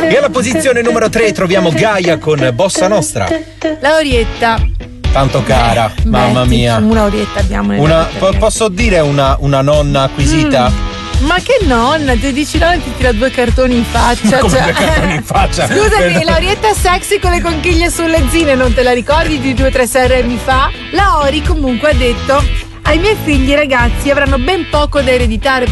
E alla posizione numero 3 troviamo Gaia con Bossa Nostra. Laurietta. Tanto cara, mamma mia. Una Laurietta abbiamo nella vita. Posso dire una nonna acquisita? Ma che nonna, ti dici nonna ti tira 2 cartoni in faccia. Come 2 cartoni in faccia? Scusami, Laurietta sexy con le conchiglie sulle zine, non te la ricordi di 2-3 Sanremi fa? La Ori comunque ha detto: ai miei figli ragazzi avranno ben poco da ereditare